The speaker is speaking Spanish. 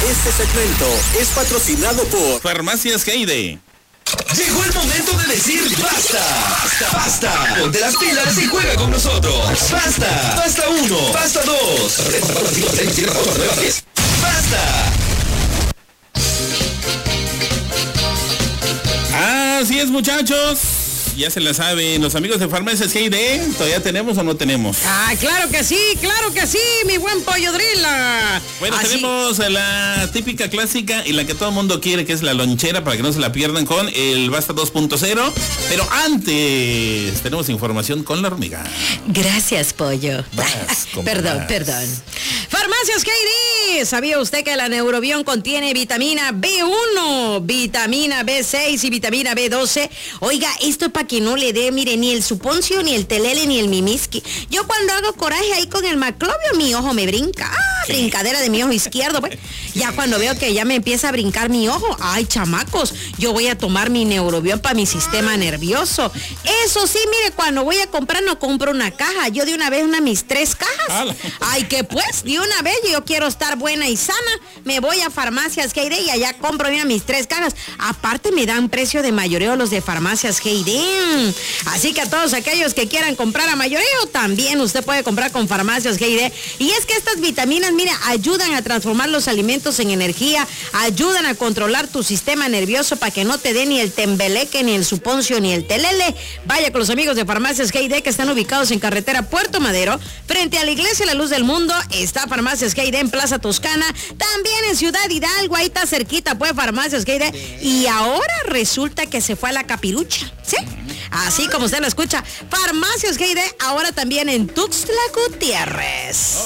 Este segmento es patrocinado por Farmacias Heide. Llegó el momento de decir basta. Basta. Ponte las pilas y juega con nosotros. Basta. Basta 1. Basta 2. Basta. Así es, muchachos. Ya se la saben, los amigos de Farmacias Heide, ¿todavía tenemos o no tenemos? Claro que sí, mi buen Pollo Drila. Bueno, tenemos la típica clásica y la que todo el mundo quiere, que es la lonchera, para que no se la pierdan con el Basta 2.0. Pero antes, tenemos información con la hormiga. Gracias, Pollo. Perdón. Farmacias Heide, ¿sabía usted que la Neurobión contiene vitamina B1, vitamina B6 y vitamina B12? Oiga, esto es para que no le dé, mire, ni el suponcio, ni el telele, ni el mimiski. Yo cuando hago coraje ahí con el maclovio, mi ojo me brinca. Brincadera de mi ojo izquierdo, pues. Ya cuando veo que ya me empieza a brincar mi ojo, ay, chamacos, yo voy a tomar mi Neurobión para mi sistema nervioso. Eso sí, mire, cuando voy a comprar, no compro una caja, yo de una vez mis 3 cajas. Ay, que pues, de una vez yo quiero estar buena y sana, me voy a Farmacias Heide y allá compro, mira, mis 3 cajas. Aparte me dan precio de mayoreo los de Farmacias Heide. Así que a todos aquellos que quieran comprar a mayoreo, también usted puede comprar con Farmacias Heide. Y es que estas vitaminas, mira, ayudan a transformar los alimentos en energía, ayudan a controlar tu sistema nervioso para que no te dé ni el tembeleque, ni el suponcio, ni el telele. Vaya con los amigos de Farmacias Heide, que están ubicados en carretera Puerto Madero, frente a la Iglesia La Luz del Mundo. Está Farmacias Heide en Plaza Toscana, también en Ciudad Hidalgo, ahí está cerquita, pues, Farmacias Heide. Y ahora resulta que se fue a la Capirucha, ¿sí? Así como usted lo escucha, Farmacias Heide, ahora también en Tuxtla Gutiérrez.